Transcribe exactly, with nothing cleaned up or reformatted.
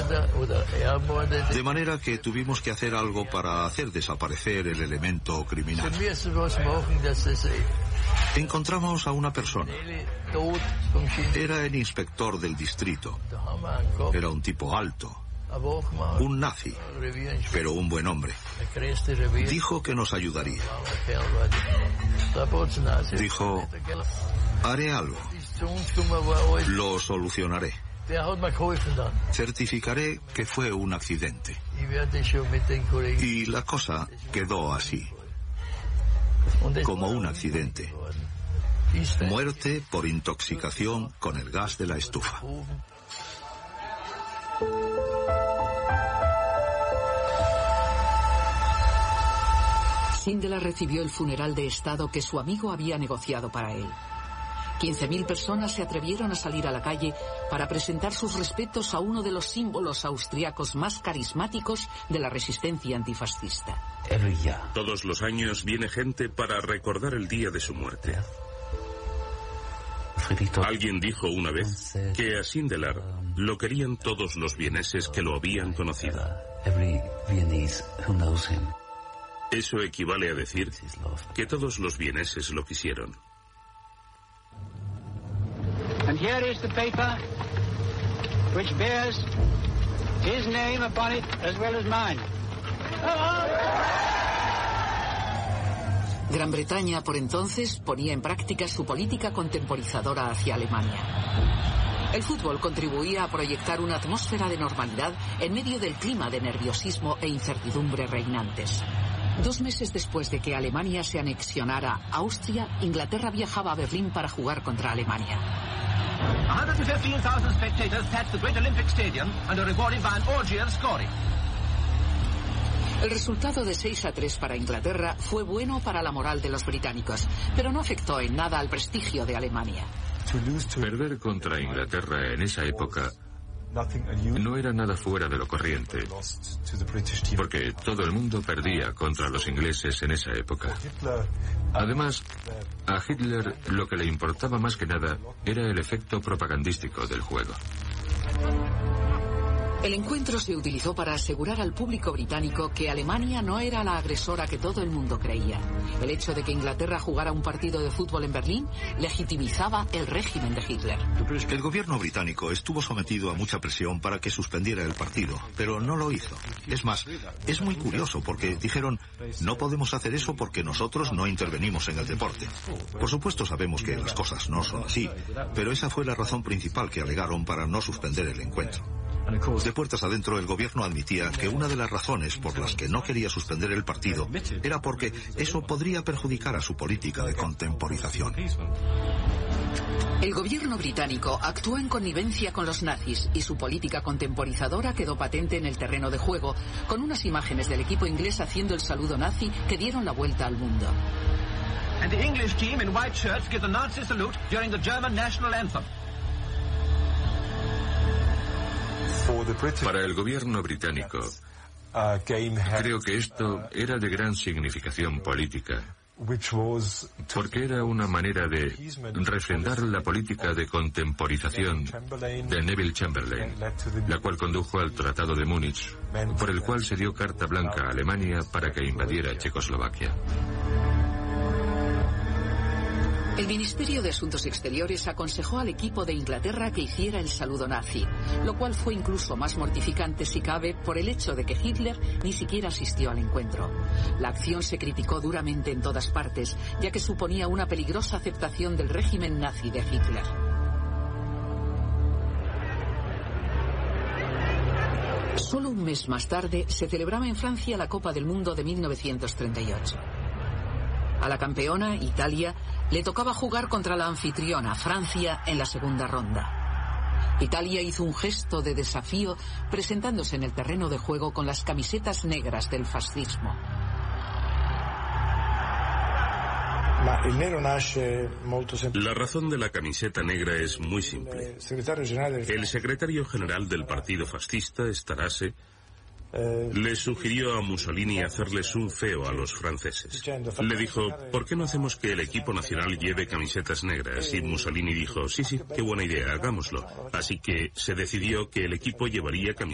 De manera que tuvimos que hacer algo para hacer desaparecer el elemento criminal. Encontramos a una persona. Era el inspector del distrito. Era un tipo alto. Un nazi, pero un buen hombre. Dijo que nos ayudaría. Dijo, haré algo. Lo solucionaré. Certificaré que fue un accidente. Y la cosa quedó así. Como un accidente. Muerte por intoxicación con el gas de la estufa. Schindler recibió el funeral de Estado que su amigo había negociado para él. quince mil personas se atrevieron a salir a la calle para presentar sus respetos a uno de los símbolos austriacos más carismáticos de la resistencia antifascista. Todos los años viene gente para recordar el día de su muerte. Alguien dijo una vez que a Schindler lo querían todos los vieneses que lo habían conocido. Eso equivale a decir que todos los vieneses lo quisieron. And here is the paper which bears his name upon it as well as mine. Gran Bretaña, por entonces, ponía en práctica su política contemporizadora hacia Alemania. El fútbol contribuía a proyectar una atmósfera de normalidad en medio del clima de nerviosismo e incertidumbre reinantes. Dos meses después de que Alemania se anexionara a Austria, Inglaterra viajaba a Berlín para jugar contra Alemania. one hundred fifteen thousand spectators packed the great Olympic Stadium and are rewarded by an orgy of scoring. El resultado de seis a tres para Inglaterra fue bueno para la moral de los británicos, pero no afectó en nada al prestigio de Alemania. Perder contra Inglaterra en esa época no era nada fuera de lo corriente, porque todo el mundo perdía contra los ingleses en esa época. Además, a Hitler lo que le importaba más que nada era el efecto propagandístico del juego. El encuentro se utilizó para asegurar al público británico que Alemania no era la agresora que todo el mundo creía. El hecho de que Inglaterra jugara un partido de fútbol en Berlín legitimizaba el régimen de Hitler. El gobierno británico estuvo sometido a mucha presión para que suspendiera el partido, pero no lo hizo. Es más, es muy curioso porque dijeron, no podemos hacer eso porque nosotros no intervenimos en el deporte. Por supuesto sabemos que las cosas no son así, pero esa fue la razón principal que alegaron para no suspender el encuentro. De puertas adentro, el gobierno admitía que una de las razones por las que no quería suspender el partido era porque eso podría perjudicar a su política de contemporización. El gobierno británico actuó en connivencia con los nazis y su política contemporizadora quedó patente en el terreno de juego, con unas imágenes del equipo inglés haciendo el saludo nazi que dieron la vuelta al mundo. And the English team in white shirts give the Nazi salute during the German national anthem. Para el gobierno británico, creo que esto era de gran significación política, porque era una manera de refrendar la política de contemporización de Neville Chamberlain, la cual condujo al Tratado de Múnich, por el cual se dio carta blanca a Alemania para que invadiera Checoslovaquia. El Ministerio de Asuntos Exteriores aconsejó al equipo de Inglaterra que hiciera el saludo nazi, lo cual fue incluso más mortificante si cabe por el hecho de que Hitler ni siquiera asistió al encuentro. La acción se criticó duramente en todas partes, ya que suponía una peligrosa aceptación del régimen nazi de Hitler. Solo un mes más tarde se celebraba en Francia la Copa del Mundo de mil novecientos treinta y ocho. A la campeona, Italia, le tocaba jugar contra la anfitriona, Francia, en la segunda ronda. Italia hizo un gesto de desafío presentándose en el terreno de juego con las camisetas negras del fascismo. La razón de la camiseta negra es muy simple. El secretario general del partido fascista, Starace, le sugirió a Mussolini hacerles un feo a los franceses. Le dijo, ¿por qué no hacemos que el equipo nacional lleve camisetas negras? Y Mussolini dijo, sí, sí, qué buena idea, hagámoslo. Así que se decidió que el equipo llevaría camisetas